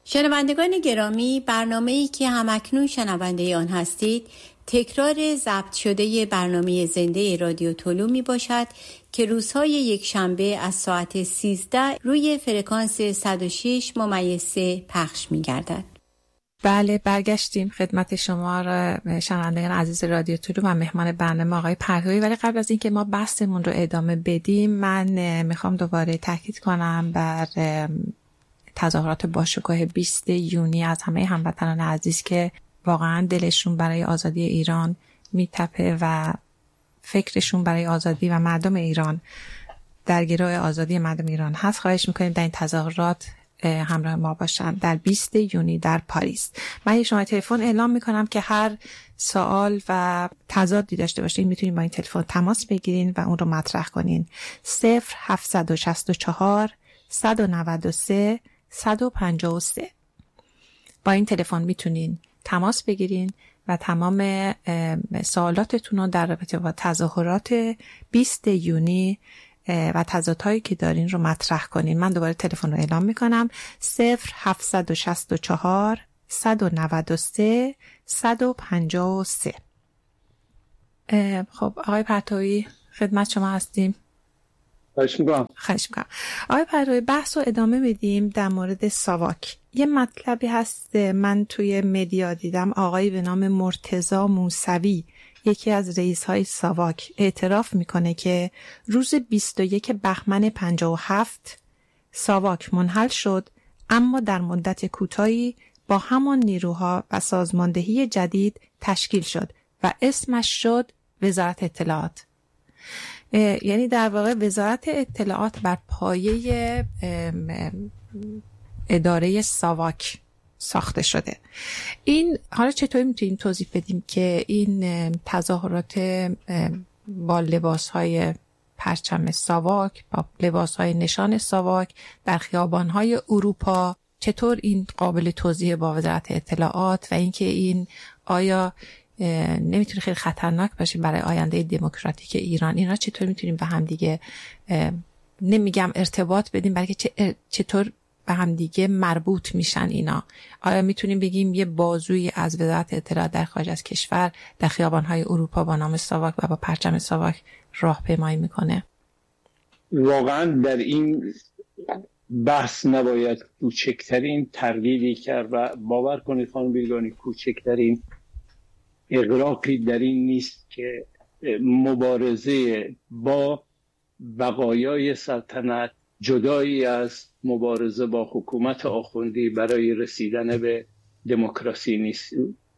شنوندگان گرامی، برنامه‌ای که همکنون شنونده آن هستید تکرار ضبط شده برنامه زنده رادیو طلوع می باشد که روزهای یکشنبه از ساعت 13 روی فرکانس 106.3 پخش می گردد. بله، برگشتیم خدمت شما را شنوندگان عزیز رادیو طلوع و مهمان برنامه آقای پرتویی. ولی قبل از اینکه ما بحثمون رو ادامه بدیم، من میخوام دوباره تاکید کنم بر تظاهرات باشکوه 20 یونی از همه هموطنان عزیز که واقعا دلشون برای آزادی ایران میتپه و فکرشون برای آزادی و مردم ایران در گروه آزادی مردم ایران هست. خواهش میکنیم در این تظاهرات همراه ما باشن در 20 یونی در پاریس. من یه شماره تلفن اعلام میکنم که هر سوال و تضادی داشته باشین میتونین با این تلفن تماس بگیرین و اون رو مطرح کنین. 0764 193 153. با این تلفن میتونین تماس بگیرین و تمام سوالاتتون رو در رابطه با تظاهرات 20 یونی و تضادهایی که دارین رو مطرح کنین. من دوباره تلفن رو اعلام میکنم: 0764 193 153. خب آقای پرتویی خدمت شما هستیم. خواهش میکنم. آقای پرتویی، بحث رو ادامه میدیم در مورد ساواک. یه مطلبی هست من توی مدیا دیدم، آقایی به نام مرتضی موسوی، یکی از رئیس‌های ساواک، اعتراف میکنه که روز 21 بهمن 57 ساواک منحل شد، اما در مدت کوتاهی با همان نیروها و سازماندهی جدید تشکیل شد و اسمش شد وزارت اطلاعات. یعنی در واقع وزارت اطلاعات بر پایه اداره ساواک ساخته شده. این حالا چطوری میتونیم توضیح بدیم که این تظاهرات با لباسهای پرچم ساواک، با لباسهای نشان ساواک در خیابانهای اروپا، چطور این قابل توضیح با وزارت اطلاعات و اینکه این آیا نمیتونه خیلی خطرناک باشه برای آینده دموکراتیک ایران؟ اینا چطور میتونیم به هم دیگه نمیگم ارتباط بدیم، بلکه چطور به هم دیگه مربوط میشن اینا؟ آیا میتونیم بگیم یه بازوی از وزارت اطلاعات در خارج از کشور در خیابان‌های اروپا با نام ساواک و با پرچم ساواک راهپیمایی میکنه؟ واقعا در این بحث نباید کوچکترین تردیدی کرد و باور کنید خانم بیرگانی کوچکترین اغراقی در این نیست که مبارزه با بقایای سلطنت جدایی از مبارزه با حکومت آخوندی برای رسیدن به دموکراسی نیست.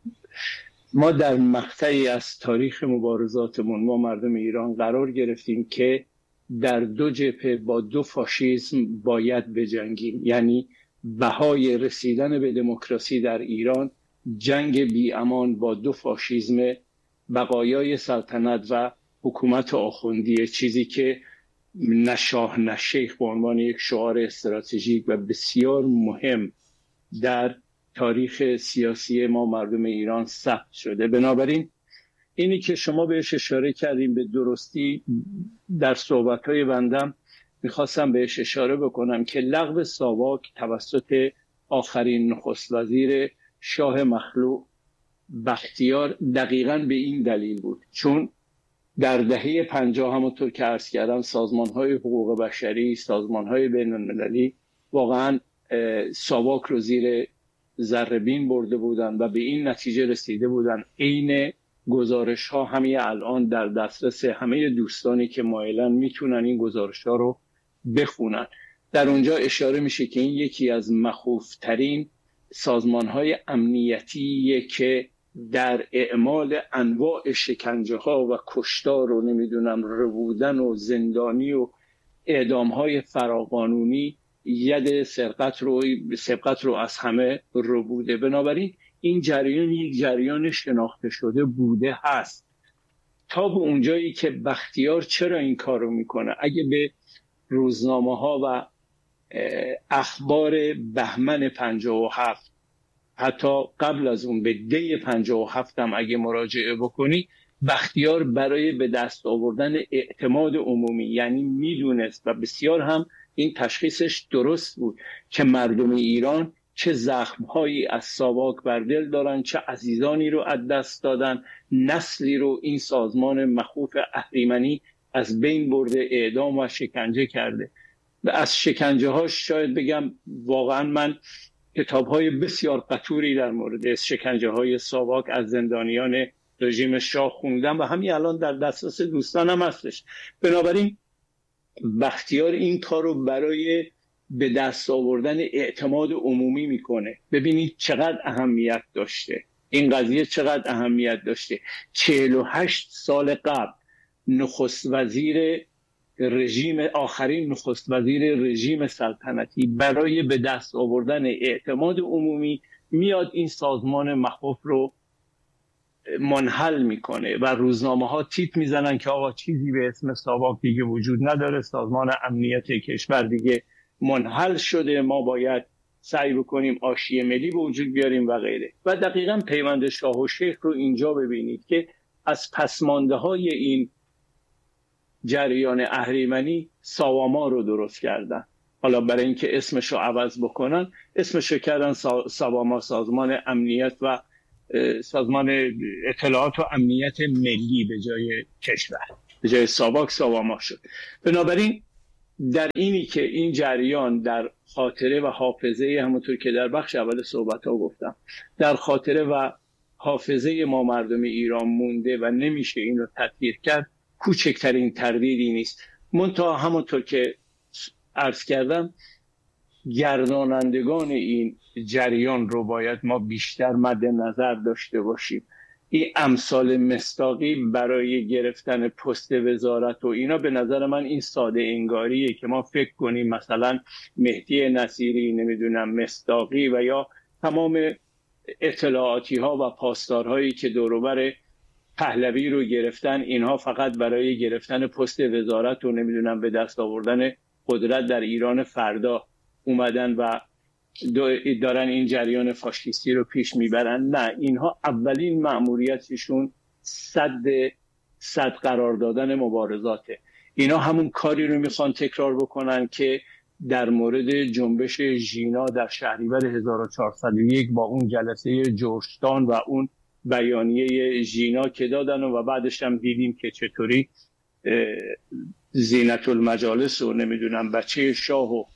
ما در مقطعی از تاریخ مبارزاتمون، ما مردم ایران قرار گرفتیم که در دو جبهه با دو فاشیسم باید بجنگیم. یعنی بهای رسیدن به دموکراسی در ایران جنگ بی امان با دو فاشیسم، بقایای سلطنت و حکومت آخوندی، چیزی که نه شاه نه شیخ به عنوان یک شعار استراتژیک و بسیار مهم در تاریخ سیاسی ما مردم ایران ثبت شده. بنابراین اینی که شما بهش اشاره کردیم به درستی در صحبت‌های بندم میخواستم بهش اشاره بکنم که لغو ساواک توسط آخرین نخست وزیر شاه مخلوع بختیار دقیقاً به این دلیل بود، چون در دهه 50 همونطور که عرض کردم سازمان‌های حقوق بشری، سازمان‌های بین‌المللی واقعاً ساواک رو زیر ذره‌بین برده بودن و به این نتیجه رسیده بودن. عین گزارش‌ها همین الان در دسترس همه دوستانی که مایلن میتونن این گزارش‌ها رو بخونن. در اونجا اشاره میشه که این یکی از مخوف‌ترین سازمان‌های امنیتیه که در اعمال انواع شکنجه‌ها و کشتار و ربودن و زندانی و اعدام‌های فراقانونی ید سبقت رو از همه ربوده. بنابراین این جریان یک جریان شناخته شده بوده هست تا به اونجایی که بختیار چرا این کار رو میکنه. اگه به روزنامه‌ها و اخبار بهمن 57 حتی قبل از اون به دی 57 هم اگه مراجعه بکنی، بختیار برای به دست آوردن اعتماد عمومی، یعنی میدونست و بسیار هم این تشخیصش درست بود که مردم ایران چه زخم‌هایی از ساواک بر دل دارن، چه عزیزانی رو از دست دادن، نسلی رو این سازمان مخوف اهریمنی از بین برده، اعدام و شکنجه کرده. و از شکنجه هاش شاید بگم واقعا من کتاب‌های بسیار قطوری در مورد شکنجه های ساواک از زندانیان رژیم شاه خوندم و همین الان در دسترس دوستانم هستش. بنابراین بختیار این کار رو برای به دست آوردن اعتماد عمومی میکنه. ببینید چقدر اهمیت داشته این قضیه، چقدر اهمیت داشته. 48 سال قبل نخست وزیر رژیم، آخرین نخست وزیر رژیم سلطنتی، برای به دست آوردن اعتماد عمومی میاد این سازمان مخوف رو منحل میکنه و روزنامه ها تیتر میزنن که آقا چیزی به اسم ساواک دیگه وجود نداره، سازمان امنیت کشور دیگه منحل شده، ما باید سعی بکنیم آشی ملی به وجود بیاریم و غیره. و دقیقاً پیوند شاه و شیخ رو اینجا ببینید که از پسمانده های این جریان اهریمنی ساواما رو درست کردن. حالا برای اینکه اسمش رو عوض بکنن، اسمش رو کردن ساواما، سازمان امنیت و سازمان اطلاعات و امنیت ملی به جای کشور، به جای ساواک ساواما شد. بنابراین در اینی که این جریان در خاطره و حافظه، همونطور که در بخش اول صحبت ها گفتم، در خاطره و حافظه ما مردم ایران مونده و نمیشه این رو تطهیر کرد، کوچکترین تردیدی نیست. منتها همونطور که عرض کردم گردانندگان این جریان رو باید ما بیشتر مد نظر داشته باشیم. این امثال مصداقی برای گرفتن پست وزارت و اینا، به نظر من این ساده انگاریه که ما فکر کنیم مثلا مهدی نصیری، نمیدونم مصداقی و یا تمام اطلاعاتی ها و پاسدارهایی که دوروبر پهلوی رو گرفتن، اینها فقط برای گرفتن پست وزارت و نمیدونم به دست آوردن قدرت در ایران فردا اومدن و دارن این جریان فاشیستی رو پیش میبرن. نه، اینها اولین مأموریتشون صد قرار دادن مبارزاته. اینا همون کاری رو میخوان تکرار بکنن که در مورد جنبش ژینا در شهریور 1401 با اون جلسه جورجتاون و اون بیانیه ژینا که دادن و بعدش هم دیدیم که چطوری زینت المجالس و نمیدونم بچه شاه و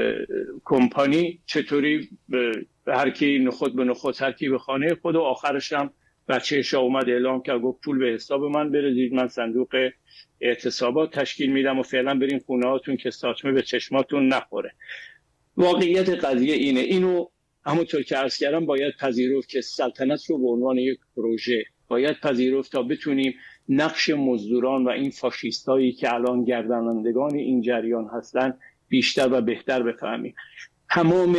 کمپانی چطوری هر کی نخود به نخود، هر کی به خانه خود، و آخرش هم بچه شاه اومد اعلام کرد گفت پول به حساب من برزید، من صندوق اعتصابات تشکیل میدم و فعلا برین خونه هاتون که ساچمه به چشماتون نخوره. واقعیت قضیه اینه. اینو همونطور که عرض کردم باید پذیرفت که سلطنت رو به عنوان یک پروژه باید پذیرفت تا بتونیم نقش مزدوران و این فاشیستایی که الان گردانندگان این جریان هستن بیشتر و بهتر بفهمیم. تمام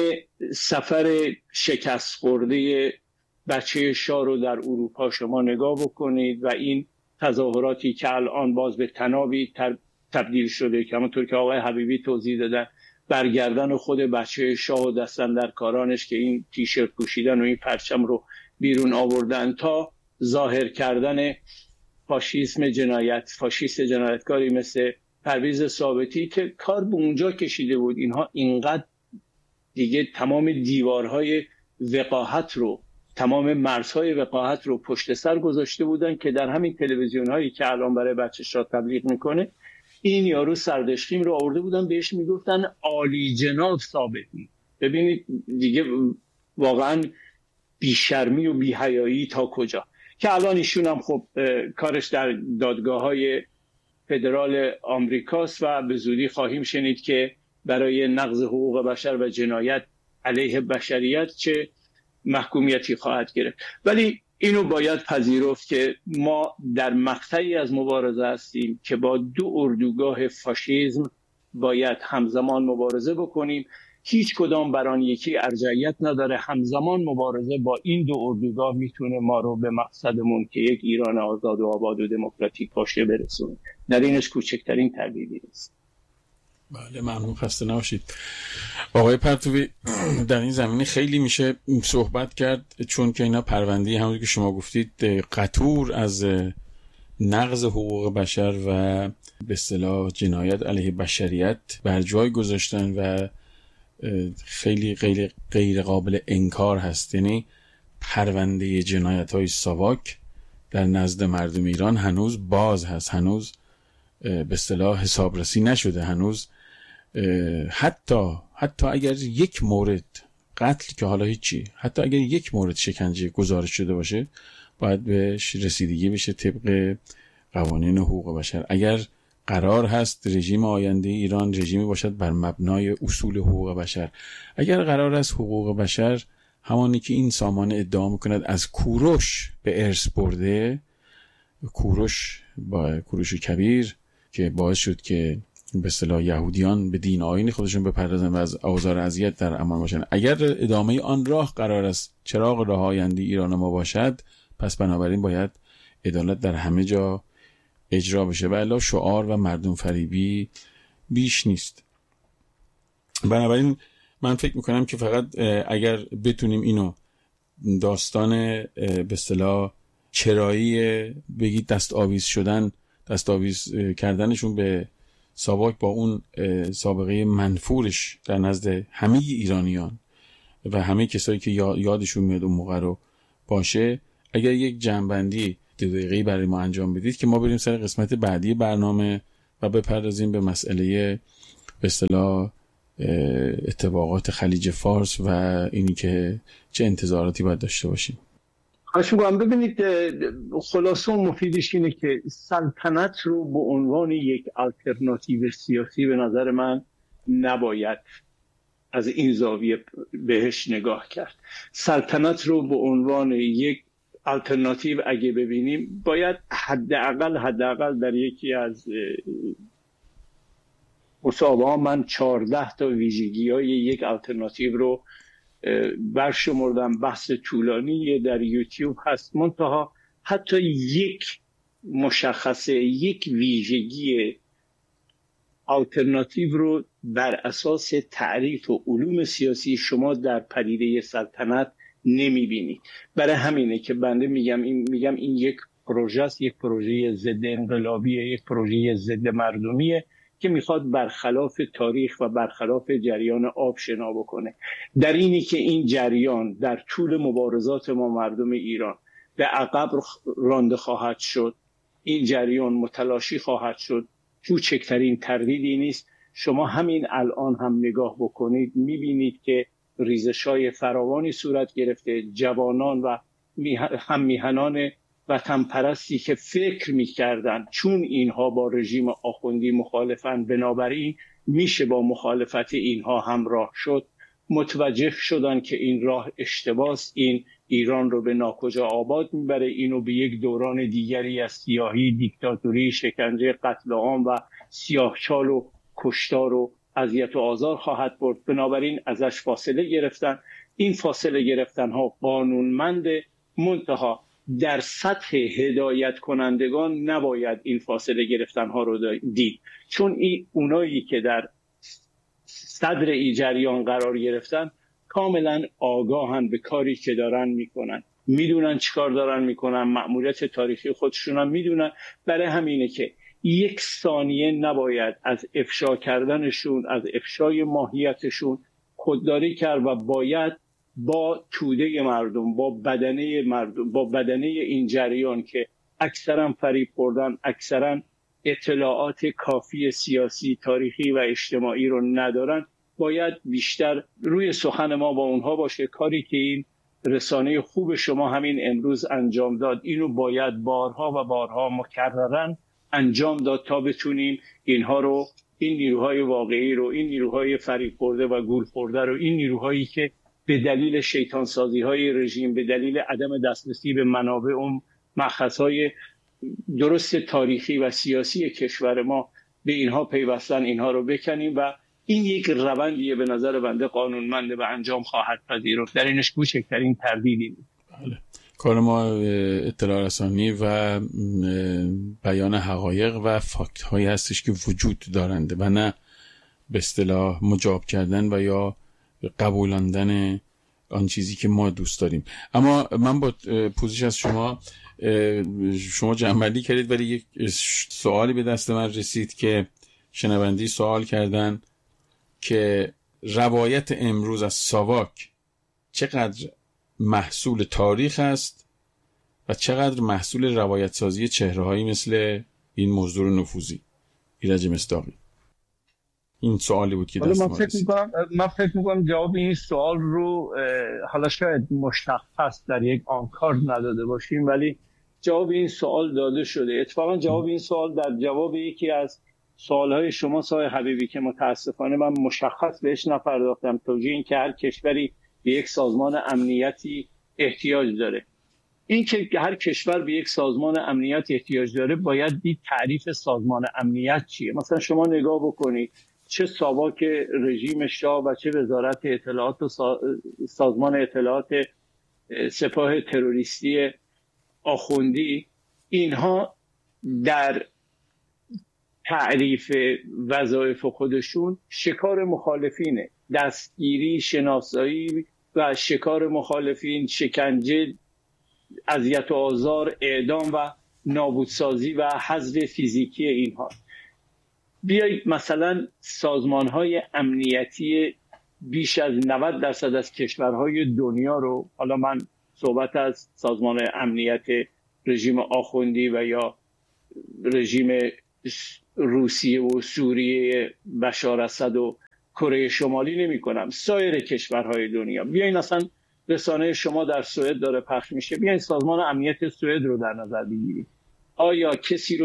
سفر شکست خورده بچه شاه رو در اروپا شما نگاه بکنید و این تظاهراتی که الان باز به تنابی تبدیل شده که همونطور که آقای حبیبی توضیح دادن، برگردن خود بچه شاه و دستاندرکارانش که این تیشرت پوشیدن و این پرچم رو بیرون آوردن، تا ظاهر کردن فاشیست جنایتکاری مثل پرویز ثابتی که کار به اونجا کشیده بود. اینها اینقدر دیگه تمام دیوارهای وقاحت رو، تمام مرزهای وقاحت رو پشت سر گذاشته بودن که در همین تلویزیون‌هایی که الان برای بچه‌ش را تبلیغ میکنه، این یارو سردشخیم رو آورده بودن بهش میگفتن عالی جناب ثابتی. ببینید دیگه واقعا بیشرمی و بی‌حیایی تا کجا، که الان ایشون هم خب کارش در دادگاه‌های فدرال آمریکاست و به زودی خواهیم شنید که برای نقض حقوق بشر و جنایت علیه بشریت چه محکومیتی خواهد گرفت. ولی اینو باید پذیرفت که ما در مقطعی از مبارزه هستیم که با دو اردوگاه فاشیسم باید همزمان مبارزه بکنیم. هیچ کدام بر آن یکی ارجحیت نداره. همزمان مبارزه با این دو اردوگاه میتونه ما رو به مقصدمون که یک ایران آزاد و آباد و دموکراتیک باشه برسونه. در اینش کوچکترین تغییری نیست. بله، ممنون، خسته نباشید. آقای پرتوی، در این زمینه خیلی میشه صحبت کرد، چون که اینا پرونده همونطور که شما گفتید قطور از نقض حقوق بشر و به اصطلاح جنایت علیه بشریت بر جای گذاشتن و خیلی غیر قابل انکار هست. یعنی پرونده جنایت‌های ساواک در نزد مردم ایران هنوز باز هست، هنوز به اصطلاح حسابرسی نشده، هنوز حتی اگر یک مورد قتل که حالا هیچی، حتی اگر یک مورد شکنجه گزارش شده باشه باید بهش رسیدگی بشه طبق قوانین حقوق بشر. اگر قرار هست رژیم آینده ایران رژیمی باشد بر مبنای اصول حقوق بشر، اگر قرار است حقوق بشر همانی که این سامانه ادعا میکند از کوروش به ارث برده، کوروش با کوروش کبیر که باعث شد که به اصطلاح یهودیان به دین آیین خودشون بپردازن و از آزار اذیت در امان باشن، اگر ادامه آن راه قرار است چراغ راه آینده ایران ما باشد، پس بنابراین باید عدالت در همه جا اجرا بشه و الا شعار و مردم فریبی بیش نیست. بنابراین من فکر میکنم که فقط اگر بتونیم اینو داستان به اصطلاح چرایی بگید دست آویز کردنشون به ساواک با اون سابقه منفورش در نزد همه ایرانیان و همه کسایی که یادشون میاد اون موقع رو باشه، اگر یک جنبندی 2 دقیقه‌ای برای ما انجام بدید که ما بریم سر قسمت بعدی برنامه و بپردازیم به مسئله به اصطلاح اتفاقات خلیج فارس و اینی که چه انتظاراتی باید داشته باشیم. خواهش می‌کنم. ببینید خلاصه و مفیدش اینه که سلطنت رو به عنوان یک آلترناتیو سیاسی به نظر من نباید از این زاویه بهش نگاه کرد. سلطنت رو به عنوان یک آلترناتیو اگه ببینیم باید حداقل در یکی از مصاحبه‌ها من 14 تا ویژگی‌های یک آلترناتیو رو برشمردم. بحث طولانی در یوتیوب هست، منتها حتی یک مشخصه، یک ویژگی آلترناتیو رو بر اساس تعریف و علوم سیاسی شما در پدیده سلطنت نمیبینید. برای همینه که بنده میگم این یک پروژه است، یک پروژه ضد انقلابیه، یک پروژه ضد مردمیه که میخواد برخلاف تاریخ و برخلاف جریان آب شنا بکنه. در اینی که این جریان در طول مبارزات ما مردم ایران به عقب رانده خواهد شد، این جریان متلاشی خواهد شد، کوچکترین تردیدی نیست. شما همین الان هم نگاه بکنید میبینید که ریزش‌های فراوانی صورت گرفته. جوانان و هم میهنان وطن پرستی که فکر می‌کردن چون اینها با رژیم آخوندی مخالفن بنابراین میشه با مخالفت اینها همراه شد، متوجه شدن که این راه اشتباس، این ایران رو به ناکجا آباد میبره، اینو به یک دوران دیگری از سیاهی، دیکتاتوری، شکنجه، قتل عام و سیاهچال و کشتار و اذیت و آزار خواهد برد. بنابراین ازش فاصله گرفتن. این فاصله گرفتن ها قانونمند، منتها در سطح هدایت کنندگان نباید این فاصله گرفتن ها رو دید، چون اونایی که در صدر این جریان قرار گرفتن کاملا آگاهن به کاری که دارن میکنن، میدونن چیکار دارن میکنن، مأموریت تاریخی خودشون هم میدونن. برای همینه که یک ثانیه نباید از افشا کردنشون، از افشای ماهیتشون خودداری کرد و باید با توده مردم، با بدنه مردم، با بدنه این جریان که اکثرا فریب خوردن، اکثرا اطلاعات کافی سیاسی، تاریخی و اجتماعی رو ندارن، باید بیشتر روی سخن ما با اونها باشه. کاری که این رسانه خوب شما همین امروز انجام داد، اینو باید بارها و بارها مکررن انجام داد تا بتونیم اینها رو، این نیروهای واقعی رو، این نیروهای فریب خورده و گول خورده رو، این نیروهایی که به دلیل شیطان سازی های رژیم، به دلیل عدم دسترسی به منابع اون مأخذهای درست تاریخی و سیاسی کشور ما به اینها پیوستن، اینها رو بکنیم و این یک روندیه به نظر بنده قانونمنده و انجام خواهد پذیرفت. در اینش کوچکترین تردیدی نیست. بله. کار ما اطلاع رسانی و بیان حقایق و فاکت هایی هستش که وجود دارنده و نه به اصطلاح مجاب کردن و یا قبولاندن آن چیزی که ما دوست داریم. اما من با پوزش از شما جمع‌بندی کردید، ولی یک سوالی به دست من رسید که شنوندی سوال کردن که روایت امروز از ساواک چقدر محصول تاریخ است و چقدر محصول روایت سازی چهره‌هایی مثل این مزدور نفوذی ایرج مصداقی؟ این سوالی بود که دست من فکر میکنم جواب این سوال رو حالا شاید مشخص در یک آنکار نداده باشیم، ولی جواب این سوال داده شده. اتفاقا جواب این سوال در جواب یکی از سوالهای شما آقای حبیبی که متاسفانه من مشخص بهش نپرداختم، توجیه این که هر کشوری به یک سازمان امنیتی احتیاج داره. این که هر کشور به یک سازمان امنیت احتیاج داره باید دید تعریف سازمان امنیت چیه. مثلا شما نگاه بکنید چه ساواک رژیم شاه و چه وزارت اطلاعات و سازمان اطلاعات سپاه تروریستی آخوندی، اینها در تعریف وظایف خودشون شکار مخالفینه، دستگیری، شناسایی و شکار مخالفین، شکنجه، اذیت و آزار، اعدام و نابودسازی و حذف فیزیکی اینها. بیایید مثلا سازمان‌های امنیتی بیش از 90% از کشورهای دنیا رو، حالا من صحبت از سازمان امنیت رژیم آخوندی و یا رژیم روسیه و سوریه بشار اسد و کره شمالی نمی کنم، سایر کشورهای دنیا. بیاین اصلا رسانه شما در سوئد داره پخش میشه، بیاین سازمان امنیت سوئد رو در نظر بگیرید. آیا کسی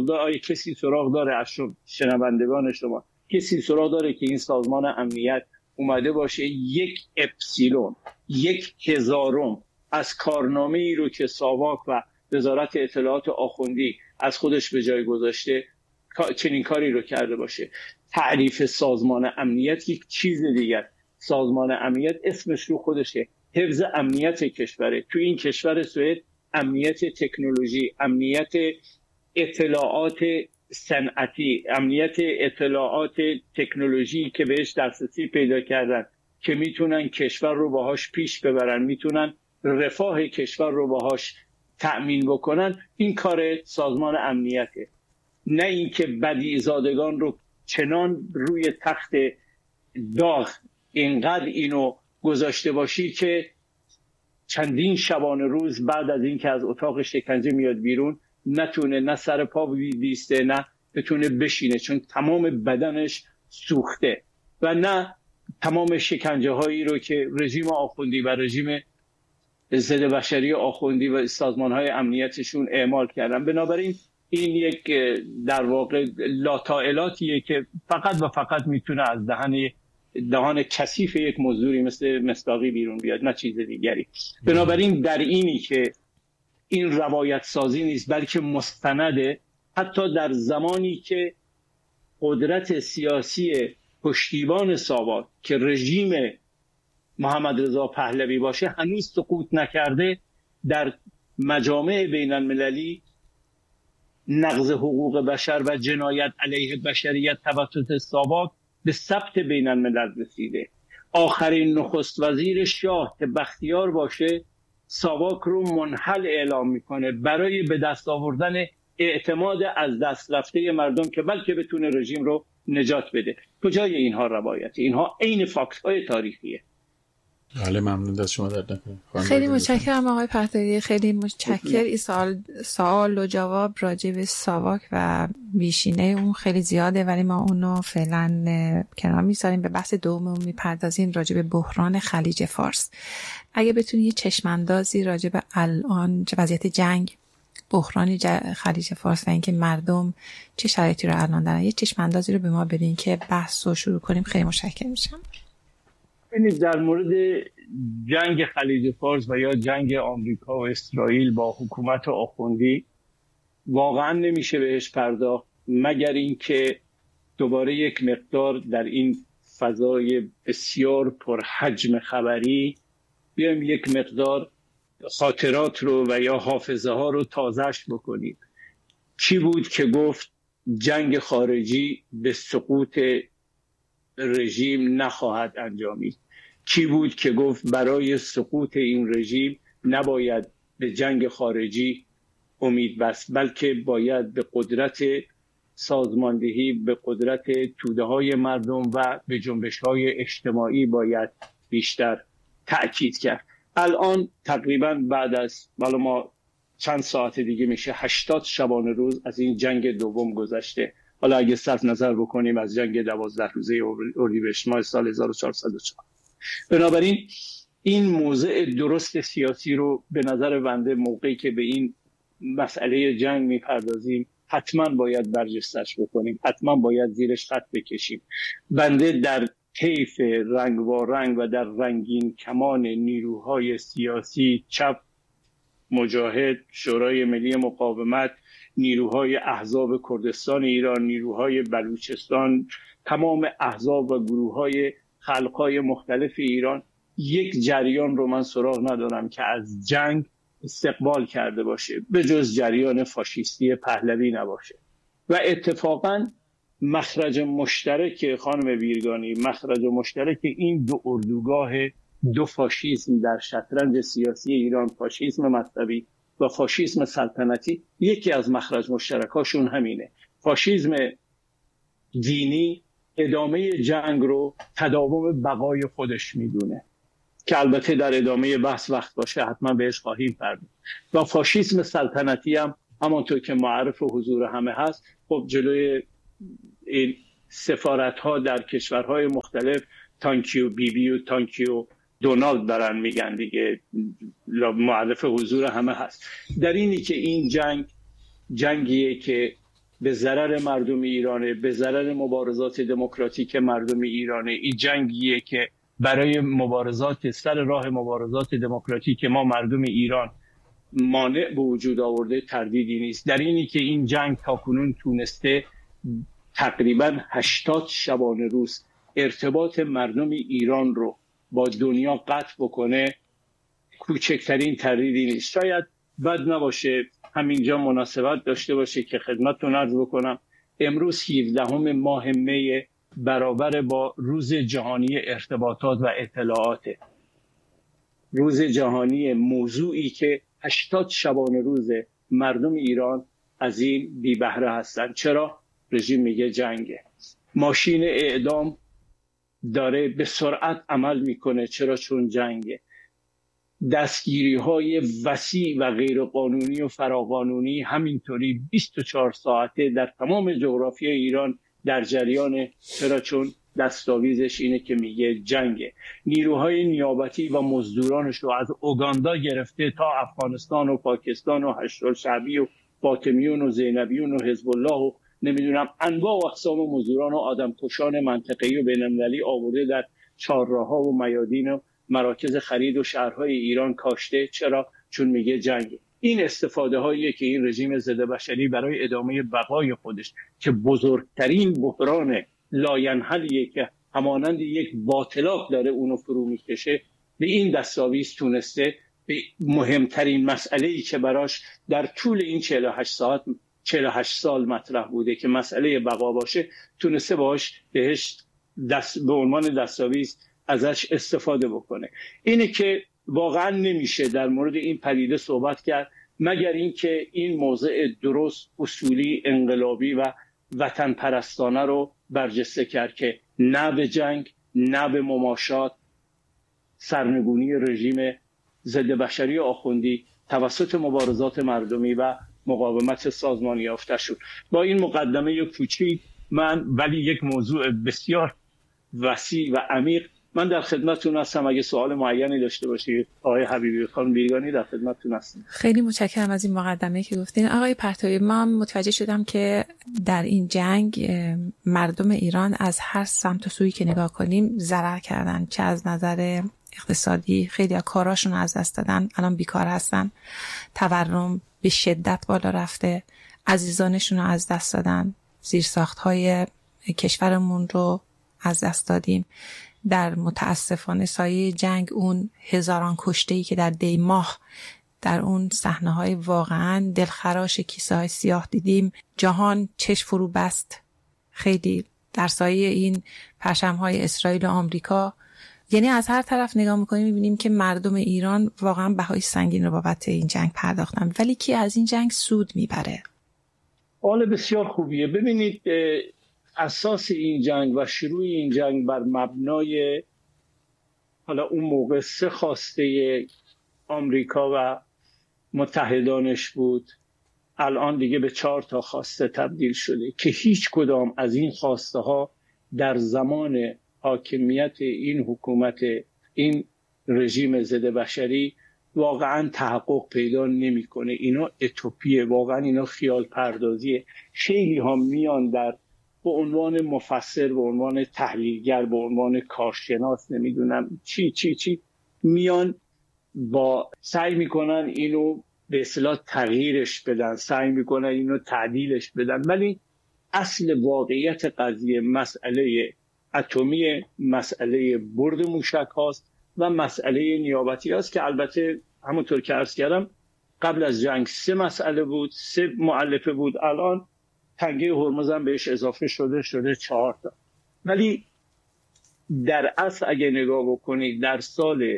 سراغ داره از شنوندگان شما کسی سراغ داره که این سازمان امنیت اومده باشه یک اپسیلون، یک هزارم از کارنامه ای رو که ساواک و وزارت اطلاعات آخوندی از خودش به جای گذاشته چنین کاری رو کرده باشه؟ تعریف سازمان امنیت یک چیز دیگر. سازمان امنیت اسمش رو خودشه، حفظ امنیت کشوره. تو این کشور سوئد امنیت تکنولوژی، امنیت اطلاعات صنعتی، امنیت اطلاعات تکنولوژی که بهش دسترسی پیدا کردن که میتونن کشور رو باهاش پیش ببرن، میتونن رفاه کشور رو باهاش تأمین بکنن، این کار سازمان امنیته. نه اینکه بدیعزادگان رو چنان روی تخت داغ اینقدر اینو گذاشته باشی که چندین شبانه روز بعد از اینکه از اتاق شکنجه میاد بیرون نتونه نه سر پا بیسته نه بتونه بشینه، چون تمام بدنش سوخته، و نه تمام شکنجه هایی رو که رژیم آخوندی و رژیم ضد بشری آخوندی و سازمان های امنیتشون اعمال کردن. بنابراین این یک در واقع لاطائلاتیه که فقط و فقط میتونه از دهان کثیف یک مزدوری مثل مصداقی بیرون بیاد، نه چیز دیگری. بنابراین در اینی که این روایت سازی نیست بلکه مستنده، حتی در زمانی که قدرت سیاسی پشتیبان ساواک که رژیم محمد رضا پهلوی باشه هنوز سقوط نکرده، در مجامع بین المللی نقض حقوق بشر و جنایت علیه بشریت توسط ساواک به ثبت بین الملل رسیده. آخرین نخست وزیر شاه که بختیار باشه ساواک رو منحل اعلام میکنه برای به دست آوردن اعتماد از دست رفته مردم که بلکه بتونه رژیم رو نجات بده. کجای اینها روایتی؟ اینها عین فاکت های تاریخیه. بله، ممنون از شما. در خیلی متشکرم آقای پهلوی، خیلی متشکرم. این سوال و جواب راجع به ساواک و بیشینه اون خیلی زیاده، ولی ما اونو فعلا کنار میذاریم. به بحث دوممون میپردازیم، راجع به بحران خلیج فارس. اگه بتونی یه چشماندازی راجع به الان وضعیت جنگ، بحران خلیج فارس و اینکه مردم چه شرایطی رو الان دارن، یه چشماندازی رو به ما بدین که بحث رو شروع کنیم، خیلی متشکرم میشم. ببینید، در مورد جنگ خلیج فارس و یا جنگ آمریکا و اسرائیل با حکومت آخوندی واقعا نمیشه بهش پرداخت مگر اینکه دوباره یک مقدار در این فضای بسیار پرحجم خبری بیایم یک مقدار خاطرات رو و یا حافظه ها رو تازهش بکنیم. کی بود که گفت جنگ خارجی به سقوط رژیم نخواهد انجامید؟ کی بود که گفت برای سقوط این رژیم نباید به جنگ خارجی امید بست، بلکه باید به قدرت سازماندهی به قدرت توده های مردم و به جنبش های اجتماعی باید بیشتر تأکید کرد. الان تقریبا بعد از ما چند ساعت دیگه میشه 80 شبانه روز از این جنگ دوم گذشته. حالا اگه صرف نظر بکنیم از جنگ 12 روزه اردیبهشت ماه سال 1404. بنابراین این موضع درست سیاسی رو به نظر بنده موقعی که به این مسئله جنگ میپردازیم حتما باید برجستش بکنیم، حتما باید زیرش خط بکشیم. بنده در طیف رنگوارنگ و در رنگین کمان نیروهای سیاسی، چپ، مجاهد، شورای ملی مقاومت، نیروهای احزاب کردستان ایران، نیروهای بلوچستان، تمام احزاب و گروههای خلقهای مختلف ایران، یک جریان رو من سراغ ندارم که از جنگ استقبال کرده باشه به جز جریان فاشیستی پهلوی نباشه. و اتفاقا مخرج مشترک خانم ویرگانی، مخرج مشترک این دو اردوگاه دو فاشیسم در شطرنج سیاسی ایران، فاشیسم مذهبی و فاشیسم سلطنتی، یکی از مخرج مشترکاشون همینه. فاشیسم دینی ادامه جنگ رو تداوم بقای خودش میدونه که البته در ادامه بحث وقت باشه حتما بهش خواهیم پرداخت. و فاشیسم سلطنتی هم همانطور که معرف و حضور همه هست، خب جلوی این سفارت ها در کشورهای مختلف تانکیو بیبی و تانکیو دونالد دارن میگن دیگه، معرف حضور همه هست. در اینی که این جنگیه که به ضرر مردم ایرانه، به ضرر مبارزات دموکراتیک مردم ایرانه. این جنگیه که برای مبارزات سر راه مبارزات دموکراتیک ما مردم ایران مانع به وجود آورده تردیدی نیست. در اینی که این جنگ تاکنون تونسته تقریبا 80 شبانه روز ارتباط مردم ایران رو با دنیا قطع بکنه کوچکترین تردیدی نیست. شاید بد نباشه همینجا مناسبت داشته باشه که خدمتتون عرض بکنم امروز 17 ماه می برابر با روز جهانی ارتباطات و اطلاعات، روز جهانی موضوعی که 80 شبانه روز مردم ایران از این بی بهره هستن. چرا؟ رژیم میگه جنگه. ماشین اعدام داره به سرعت عمل میکنه. چرا؟ چون جنگه. دستگیری های وسیع و غیر قانونی و فراقانونی همینطوری 24 ساعته در تمام جغرافی ایران در جریان. چرا؟ چون دستاویزش اینه که میگه جنگه. نیروهای نیابتی و مزدورانش رو از اوگاندا گرفته تا افغانستان و پاکستان و هشت‌الشعبی و فاطمیون و زینبیون و حزب الله و نمیدونم انواع و اقسام مزدوران و آدمکشان منطقه‌ای و بین‌المللی آورده در چهارراه‌ها و میادین و مراکز خرید و شهرهای ایران کاشته. چرا؟ چون میگه جنگه. این استفاده هاییه که این رژیم ضد بشری برای ادامه بقای خودش که بزرگترین بحران لاینحلیه که همانند یک باطلاق داره اونو فرو میکشه، به این دستاویز تونسته به مهمترین مسئله‌ای که براش در طول این 48 سال مطرح بوده که مسئله بقا باشه، تونسته بهش به عنوان دستاویز ازش استفاده بکنه. اینه که واقعا نمیشه در مورد این پدیده صحبت کرد مگر اینکه این موضع درست، اصولی، انقلابی و وطن پرستانه رو برجسته کرد که نه به جنگ، نه به مماشات، سرنگونی رژیم ضد بشری آخوندی توسط مبارزات مردمی و مقاومت سازمانی یافته شد. با این مقدمه کوچیک ولی یک موضوع بسیار وسیع و عمیق، من در خدمتتون هستم. اگه سوال معینی داشته باشید آقای حبیبی خانم ویرگانی در خدمتتون هستم. خیلی متشکرم از این مقدمه که گفتین آقای پرتوی. من متوجه شدم که در این جنگ مردم ایران از هر سمت و سویی که نگاه کنیم ضرر کردن، چه از نظر اقتصادی خیلی از کاراشون از دست دادن، الان بیکار هستن، تورم به شدت بالا رفته، عزیزانشون رو از دست دادن، زیرساخت‌های کشورمون رو از دست دادیم. در متاسفانه سایه جنگ اون هزاران کشته‌ای که در دی ماه در اون صحنه‌های واقعاً دلخراش کیسه‌های سیاه دیدیم، جهان چشم فرو بست. خیلی در سایه این پرچم‌های اسرائیل و آمریکا، یعنی از هر طرف نگاه می‌کنیم می‌بینیم که مردم ایران واقعاً بهای سنگین رو بابت این جنگ پرداختن. ولی کی از این جنگ سود میبره؟ سوال بسیار خوبیه. ببینید اساس این جنگ و شروع این جنگ بر مبنای حالا اون موقع 3 خواسته آمریکا و متحدانش بود، الان دیگه به 4 تا خواسته تبدیل شده که هیچ کدام از این خواسته ها در زمان حاکمیت این حکومت، این رژیم ضد بشری واقعا تحقق پیدا نمیکنه. اینا اتوپیه، واقعا اینا خیال پردازیه. خیلی ها میان در به عنوان مفسر، به عنوان تحلیلگر، به عنوان کارشناس، نمیدونم چی میان با سعی میکنن اینو به اصطلاح تغییرش بدن، سعی میکنن اینو تعدیلش بدن، ولی اصل واقعیت قضیه مسئله اتمی، مسئله برد موشک هاست و مسئله نیابتی هاست که البته همونطور که عرض کردم قبل از جنگ 3 مسئله بود، 3 مؤلفه بود، الان تنگه هرمز هم بهش اضافه شده 4 تا. ولی در اصل اگه نگاه بکنید در سال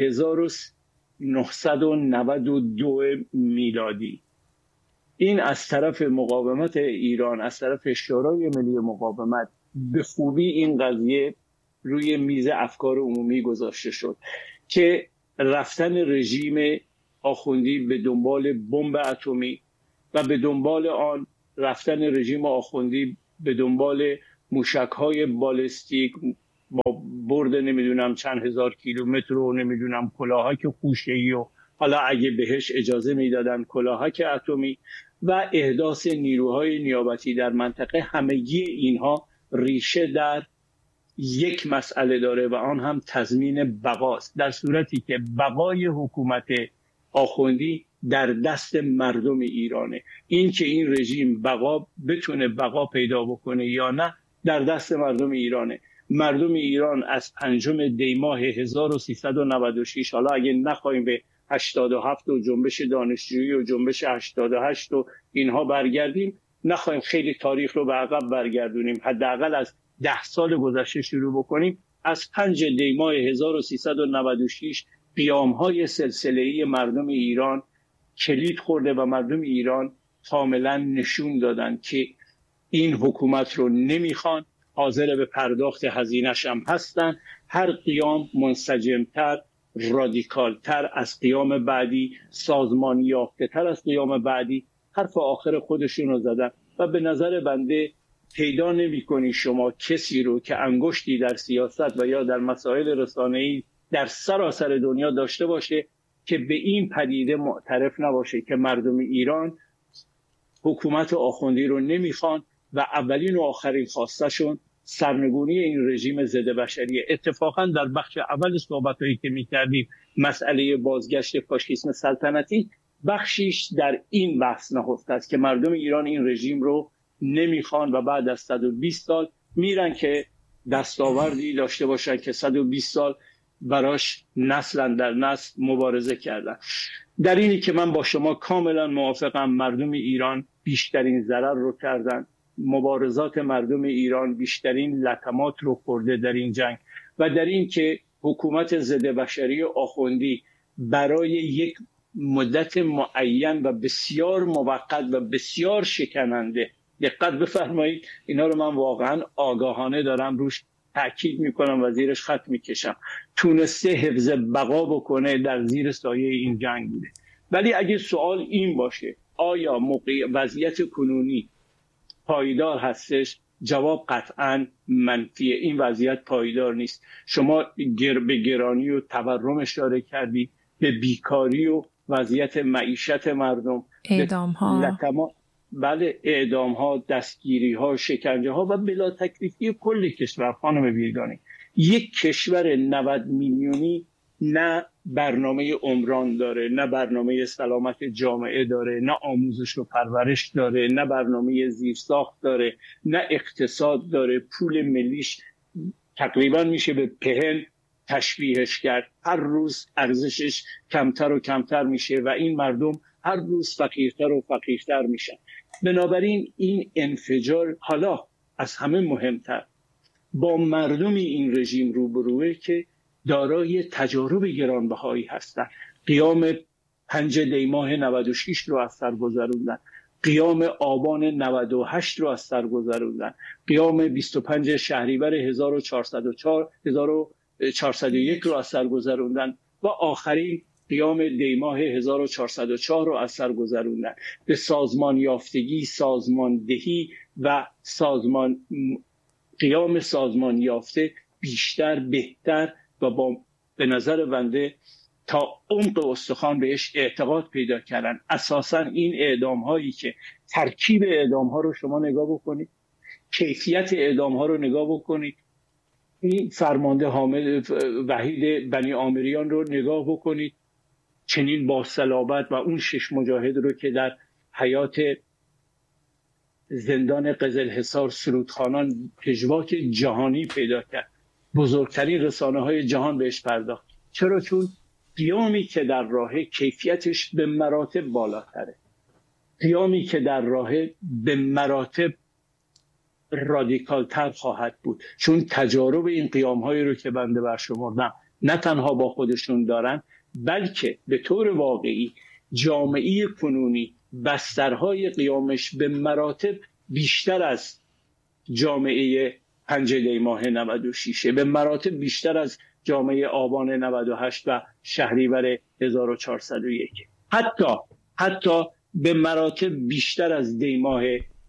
1992 میلادی این از طرف مقاومت ایران، از طرف شورای ملی مقاومت به خوبی این قضیه روی میز افکار عمومی گذاشته شد که رفتن رژیم آخوندی به دنبال بمب اتمی و به دنبال آن رفتن رژیم آخوندی به دنبال موشک‌های بالستیک با برد نمیدونم چند هزار کیلومتر و نمیدونم کلاهک خوشه‌ای و حالا اگه بهش اجازه میدادن کلاهک اتمی و احداث نیروهای نیابتی در منطقه، همگی اینها ریشه در یک مسئله داره و آن هم تضمین بقاست، در صورتی که بقای حکومت آخوندی در دست مردم ایرانه. این که این رژیم بتونه بقا پیدا بکنه یا نه در دست مردم ایرانه. مردم ایران از 5 دی ماه 1396، حالا اگه نخواهیم به 87 و جنبش دانشجویی و جنبش 88 و اینها برگردیم، نخواهیم خیلی تاریخ رو به عقب برگردونیم، حداقل از 10 سال گذشته شروع بکنیم، از 5 دی ماه 1396 قیام‌های سلسله‌ای مردم ایران کلید خورده و مردم ایران کاملا نشون دادن که این حکومت رو نمیخوان، حاضر به پرداخت هزینه‌اش هم هستن. هر قیام منسجمتر، رادیکالتر از قیام بعدی، سازمانی یافته‌تر از قیام بعدی حرف آخر خودشون رو زدن و به نظر بنده پیدا نمی‌کنی شما کسی رو که انگشتی در سیاست و یا در مسائل رسانه‌ای در سراسر دنیا داشته باشه که به این پدیده معترف نباشه که مردم ایران حکومت آخوندی رو نمیخوان و اولین و آخرین خواستشون سرنگونی این رژیم ضد بشریه. اتفاقا در بخش اول صحبتایی که می‌کردیم مسئله بازگشت فاشیسم سلطنتی بخشیش در این بحث نهفته است که مردم ایران این رژیم رو نمیخوان و بعد از 120 سال میرن که دستاوردی داشته باشن که 120 سال براش نسل در نسل مبارزه کردن. در اینی که من با شما کاملا موافقم، مردم ایران بیشترین ضرر رو کردن، مبارزات مردم ایران بیشترین لطمات رو خورده در این جنگ و در این که حکومت ضد بشری آخوندی برای یک مدت معین و بسیار موقت و بسیار شکننده، دقت بفرمایید اینا رو من واقعا آگاهانه دارم روش تأکید میکنم و زیرش خط میکشم، تونسته حفظ بقا بکنه در زیر سایه این جنگ بوده. ولی اگه سوال این باشه آیا وضعیت کنونی پایدار هستش، جواب قطعا منفیه. این وضعیت پایدار نیست. شما به گرانی و تورم اشاره کردی، به بیکاری و وضعیت معیشت مردم، اعدام ها، بله اعدام ها، دستگیری ها، شکنجه ها و بلا تکلیفی کل کشور. خانم بیرگانی، یک کشور 90 میلیونی نه برنامه عمران داره، نه برنامه سلامت جامعه داره، نه آموزش و پرورش داره، نه برنامه زیرساخت داره، نه اقتصاد داره. پول ملیش تقریبا میشه به پهن تشبیهش کرد. هر روز ارزشش کمتر و کمتر میشه و این مردم هر روز فقیرتر و فقیرتر میشن. بنابراین این انفجار حالا از همه مهمتر با مردم این رژیم روبروه که دارای تجارب گرانبهایی هستند. قیام 5 دی ماه 96 رو از سر گذروندن، قیام آبان 98 رو از سر گذروندن، قیام 25 شهریور 1401 رو از سر گذروندن و آخرین قیام دیماه 1404 رو از سر گذروندن. به سازمان یافتگی، سازماندهی و قیام سازمان یافته بیشتر، بهتر و به نظر بنده تا عمق استخوان بهش اعتقاد پیدا کردن. اساساً این اعدام هایی که ترکیب اعدام ها رو شما نگاه بکنید، کیفیت اعدام ها رو نگاه بکنید، این فرمانده حامد وحید بنی عامریان رو نگاه بکنید، چنین با صلابت، و اون 6 مجاهد رو که در حیات زندان قزلحصار سرودخوانان پژواک جهانی پیدا کرد، بزرگترین رسانه های جهان بهش پرداخت. چرا؟ چون قیامی که در راه کیفیتش به مراتب بالاتره، قیامی که در راه به مراتب رادیکالتر خواهد بود، چون تجارب این قیام‌هایی رو که بنده برشمردم نه تنها با خودشون دارن، بلکه به طور واقعی جامعه کنونی بسترهای قیامش به مراتب بیشتر از جامعه 5 دیماه 96، به مراتب بیشتر از جامعه آبان 98 و شهریور 1401، حتی به مراتب بیشتر از دیماه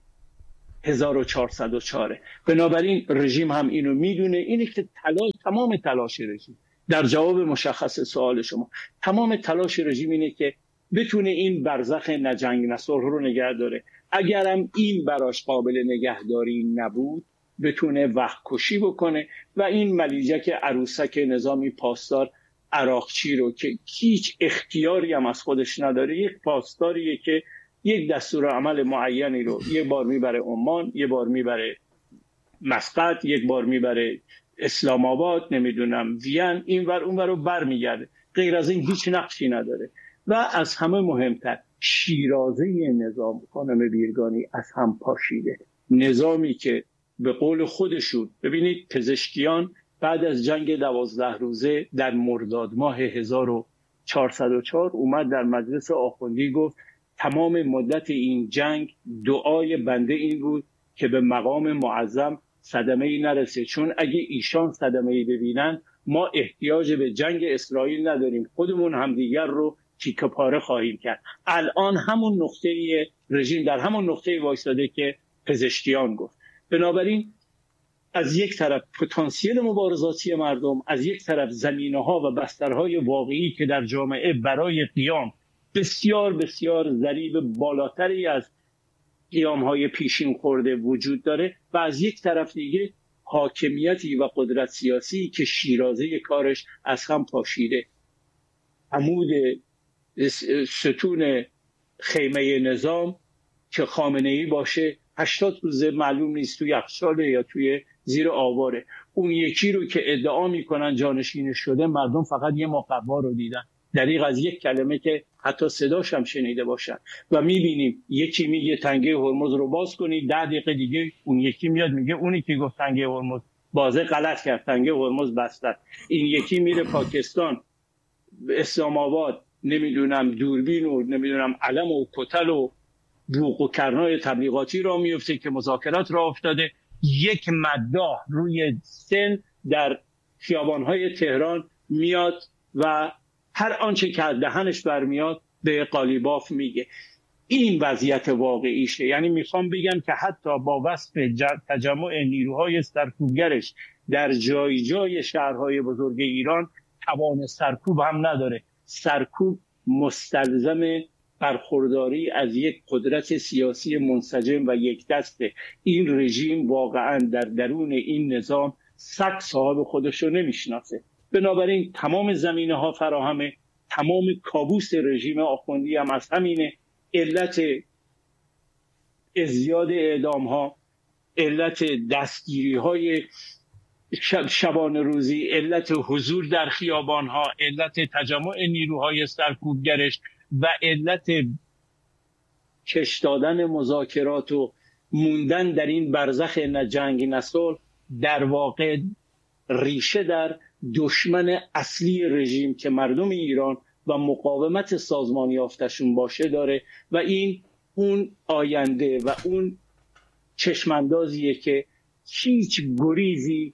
1404. بنابراین رژیم هم اینو میدونه. اینه که تمام تلاش رژیم، در جواب مشخص سوال شما، تمام تلاش رژیم اینه که بتونه این برزخ نجنگ نصلح رو نگه داره. اگرم این براش قابل نگهداری نبود، بتونه وقت کشی بکنه و این ملیجک عروسک نظامی پاسدار عراقچی رو که هیچ اختیاری هم از خودش نداره، یک پاسداریه که یک دستور عمل معینی رو یک بار میبره عمان، یک بار میبره مسقط، یک بار میبره اسلام آباد، نمیدونم وین، اینور اونور رو برمیگرده. غیر از این هیچ نقشی نداره. و از همه مهمتر، شیرازه نظام خانم بیرگانی از هم پاشیده. نظامی که به قول خودشون، ببینید پزشکیان بعد از جنگ 12 روزه در مرداد ماه 1404 اومد در مجلس آخوندی گفت تمام مدت این جنگ دعای بنده این بود که به مقام معظم صدمه‌ای نرسه، چون اگه ایشان صدمه‌ای ببینن ما احتیاج به جنگ اسرائیل نداریم، خودمون همدیگر رو تیکه پاره خواهیم کرد. الان همون نقطه رژیم در همون نقطه وایساده که پزشکیان گفت. بنابراین از یک طرف پتانسیل مبارزاتی مردم، از یک طرف زمینه‌ها و بسترهای واقعی که در جامعه برای قیام بسیار بسیار ضریب بالاتری از قیام‌های پیشین خورده وجود داره، و از یک طرف دیگه حاکمیتی و قدرت سیاسی که شیرازه کارش از هم پاشیده. عمود ستون خیمه نظام که خامنه‌ای باشه 80 روزه معلوم نیست توی یخچاله یا توی زیر آواره. اون یکی رو که ادعا میکنن جانشینش شده، مردم فقط یه مقوا رو دیدن، دریغ از یک کلمه که حتی صداش هم شنیده باشن. و میبینیم یکی میگه تنگه هرمز رو باز کنید، 10 دقیقه دیگه اون یکی میاد میگه اونی که گفت تنگه هرمز بازه غلط کرد، تنگه هرمز بسته. این یکی میره پاکستان، اسلام آباد، نمیدونم دوربین و نمیدونم علم و کتل و بوق و کرنای تبلیغاتی را میفته که مذاکرات را افتاده. یک مداح روی سن در خیابانهای تهران میاد و هر آنچه که دهنش برمیاد به قالیباف میگه. این وضعیت واقعیشه. یعنی میخوام بگم که حتی با وصف تجمع نیروهای سرکوبگرش در جای جای شهرهای بزرگ ایران توان سرکوب هم نداره. سرکوب مستلزم برخورداری از یک قدرت سیاسی منسجم و یک دسته. این رژیم واقعا در درون این نظام سگ صاحب خودش رو نمیشناسه. بنابراین تمام زمینه ها فراهمه. تمام کابوس رژیم آخوندی هم از همینه. علت ازدیاد اعدام ها، علت دستگیری های شبانه روزی، علت حضور در خیابان ها، علت تجمع نیروهای سرکوبگرش و علت کش دادن مذاکرات و موندن در این برزخ نه جنگ نه صلح در واقع ریشه در دشمن اصلی رژیم که مردم ایران و مقاومت سازمان یافتشون باشه داره. و این اون آینده و اون چشماندازیه که هیچ گریزی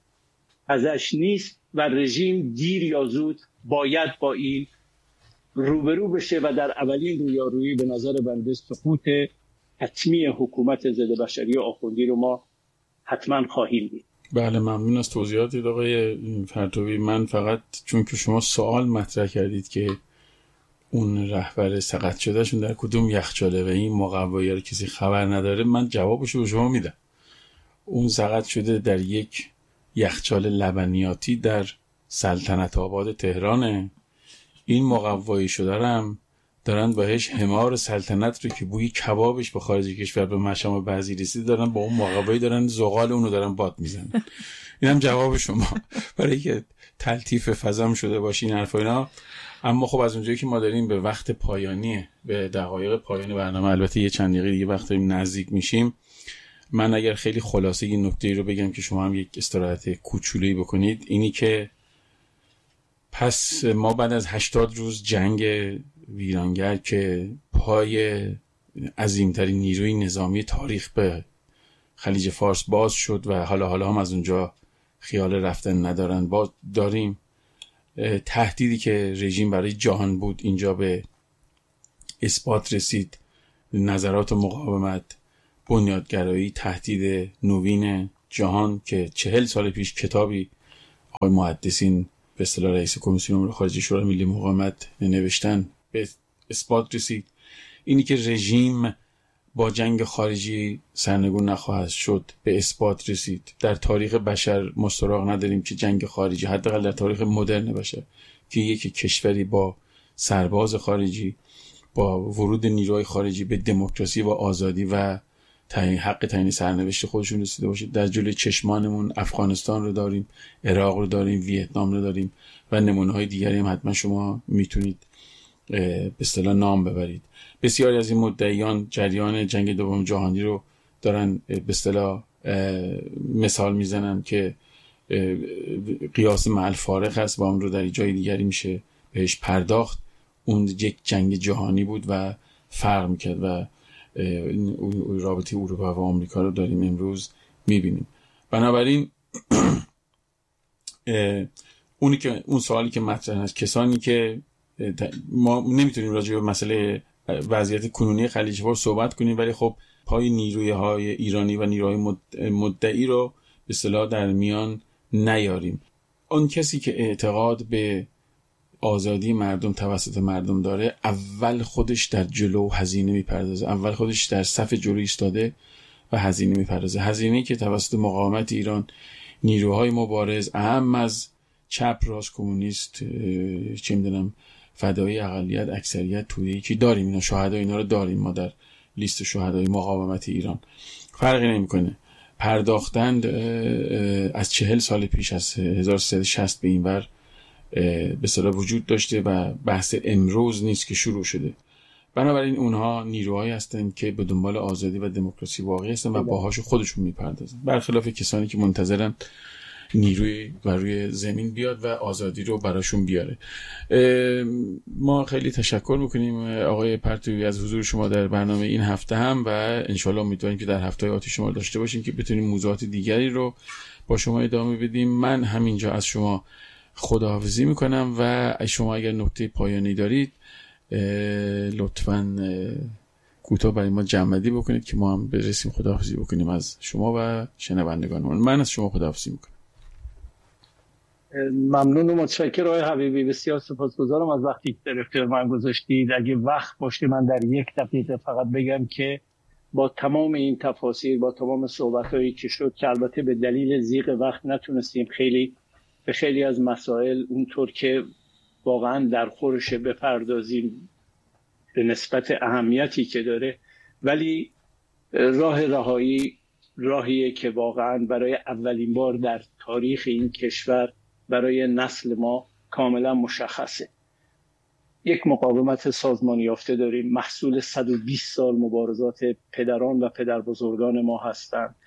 ازش نیست و رژیم دیر یا زود باید با این روبرو بشه و در اولین رویارویی به نظر بنده سقوط حتمی حکومت ضد بشری آخوندی رو ما حتما خواهیم دید. بله، ممنون از توضیحاتت آقای پرتوی. من فقط چون که شما سوال مطرح کردید که اون رهبر سقط شدهشون در کدوم یخچاله و این مقوایی رو کسی خبر نداره، من جوابشو به شما میدم. اون سقط شده در یک یخچال لبنیاتی در سلطنت آباد تهرانه. این مقوایی شده دارن بهش حمار سلطنت رو که بوی کبابش به خارج کشور به مشام بعضی رسید دارن با اون مقوایی دارن زغال اونو دارن باد میزنن. اینم جواب شما برای که تلطیف فضام شده باشه این حرفا اینا. اما خب از اونجایی که ما داریم به وقت پایانی، به دقایق پایانی برنامه، البته یه چند دقیقه دیگه وقت داریم نزدیک میشیم، من اگر خیلی خلاصه این نکته رو بگم که شما هم یک استراحت کوچولویی بکنید، اینی که پس ما بعد از 80 روز جنگ ویرانگر که پای عظیمترین نیروی نظامی تاریخ به خلیج فارس باز شد و حالا هم از اونجا خیال رفتن ندارن، باز داریم. تهدیدی که رژیم برای جهان بود اینجا به اثبات رسید. نظرات مقاومت، بنیادگرایی، تهدید نوین جهان که 40 سال پیش کتابی آقای محدثین به اصطلاح رئیس کمیسیون امور خارجه شورای ملی مقاومت نوشتن به اثبات رسید. اینی که رژیم با جنگ خارجی سرنگون نخواهد شد به اثبات رسید. در تاریخ بشر مستراغ نداریم که جنگ خارجی، حداقل در تاریخ مدرن بشر، که یک کشوری با سرباز خارجی، با ورود نیروهای خارجی به دموکراسی و آزادی و حق تعیین سرنوشت خودشون رسیده باشه. در جلوی چشمانمون افغانستان رو داریم، عراق رو داریم، ویتنام رو داریم و نمونه‌های دیگری هم حتما شما میتونید به اصطلاح نام ببرید. بسیاری از این مدعیان جریان جنگ دوم جهانی رو دارن به اصطلاح مثال میزنن که قیاس مع الفارق هست و اون رو در جای دیگری میشه بهش پرداخت. اون یک جنگ جهانی بود و فرق میکرد و رابطه اروپا و آمریکا رو داریم امروز میبینیم. بنابراین اون سوالی که مطرح هست، کسانی که ما نمیتونیم راجع به مسئله وضعیت کنونی خلیج فارس صحبت کنیم، ولی خب پای نیروی های ایرانی و نیروهای مدعی رو به اصطلاح در میان نیاریم. اون کسی که اعتقاد به آزادی مردم توسط مردم داره، اول خودش در جلو هزینه میپردازه، اول خودش در صف جلو ایستاده و هزینه میپردازه. هزینه‌ای که توسط مقاومت ایران نیروهای مبارز، اهم از چپ، راست، کمونیست، چه میدونم فدایی، اقلیت، اکثریت، توده‌ای که داریم، اینا شهدای اینا رو داریم ما در لیست شهدای مقاومت ایران، فرقی نمیکنه، پرداختند از 40 سال پیش، از 1360 به این ور به اصطلاح وجود داشته و بحث امروز نیست که شروع شده. بنابراین اونها نیروهایی هستند که به دنبال آزادی و دموکراسی واقعی هستند و باهاش خودشون میپردازن، برخلاف کسانی که منتظرن نیروی بر روی زمین بیاد و آزادی رو براشون بیاره. ما خیلی تشکر میکنیم آقای پرتوی از حضور شما در برنامه این هفته هم و انشالله امیدواریم که در هفته‌های آتی شما داشته باشیم که بتونیم موضوعات دیگری رو با شما ادامه بدیم. من همینجا از شما خداحافظی میکنم و شما اگر نکته پایانی دارید لطفاً کوتاه برای ما جمع‌بندی بکنید که ما هم برسیم خداحافظی بکنیم از شما و شنوندگانمون. من از شما خداحافظی میکنم. ممنون و متشکرم آقای حبیبی، بسیار سپاسگزارم از وقتی که در اختیار من گذاشتید. اگه وقت باشه من در 1 دقیقه فقط بگم که با تمام این تفاصیل، با تمام صحبت‌هایی که شد که البته به دلیل ضیق وقت نتونستیم به خیلی از مسائل اونطور که واقعا در خورش بپردازیم به نسبت اهمیتی که داره، ولی راه رهایی راهیه که واقعا برای اولین بار در تاریخ این کشور برای نسل ما کاملا مشخصه. یک مقاومت سازمان یافته داریم، محصول 120 سال مبارزات پدران و پدربزرگان ما هستند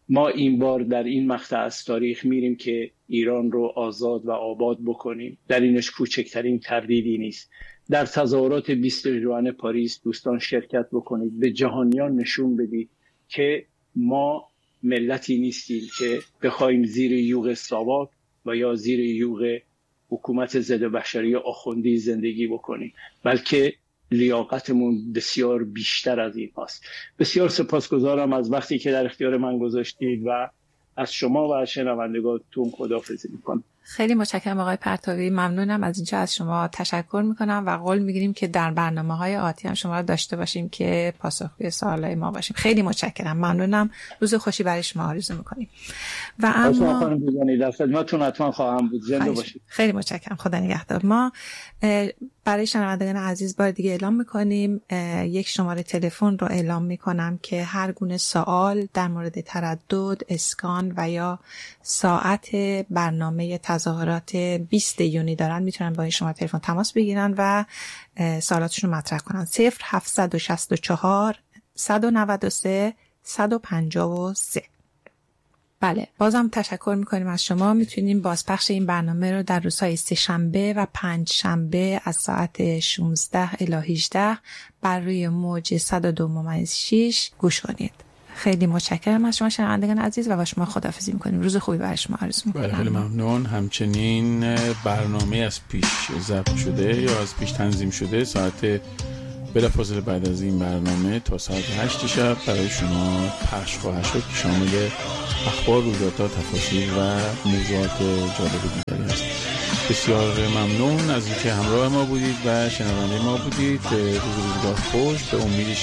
ما این بار در این مقطع از تاریخ میریم که ایران رو آزاد و آباد بکنیم. در اینش کوچکترین تردیدی نیست. در تظاهرات 20 ژوئن پاریس دوستان شرکت بکنید، به جهانیان نشون بدید که ما ملتی نیستیم که بخوایم زیر یوغ ساواک و یا زیر یوغ حکومت ضد بشری آخوندی زندگی بکنیم، بلکه لیاقتمون بسیار بیشتر از این هست. بسیار سپاسگزارم از وقتی که در اختیار من گذاشتید و از شما و شنوندگانتون خداحافظی میکنم. خیلی متشکرم آقای پرتوی، ممنونم از اینجا از شما تشکر میکنم و قول میگیریم که در برنامه‌های آتی هم شما رو داشته باشیم که پاسخگوی سوالای ما باشیم. خیلی متشکرم، ممنونم، روز خوشی برای شما آرزو میکنیم. و اما در خدمتتون حتما خواهم بود. زنده باشید. خیلی متشکرم، خدا نگهدار. ما برای شنوندگان عزیز بار دیگه اعلام میکنیم، یک شماره تلفن رو اعلام میکنم که هر گونه سوال در مورد تردد، اسکان و یا ساعت برنامه تظاهرات 20 یونی دارن میتونن با این شماره تلفن تماس بگیرن و سوالاتشون رو مطرح کنن. 0764 193 153. بله، بازم تشکر میکنیم از شما. میتونیم بازپخش این برنامه رو در روزهای سه شنبه و پنج شنبه از ساعت 16 الی 18 بر روی موج 102.6 گوش کنید. خیلی متشکرم از شما شنوندگان عزیز و با شما خداحافظی میکنیم. روز خوبی برای شما آرزو میکنم. بله، ممنون. همچنین برنامه از پیش ضبط شده یا از پیش تنظیم شده ساعت بلافاصله بعد از این برنامه تا ساعت 8 شب برای شما پخش خواهد شد که شامل اخبار، رویدادها، تفاصیل و موضوعات جالب دیگری است. بسیار ممنون از اینکه همراه ما بودید و شنونده ما بودید. روزگار خوش، به امید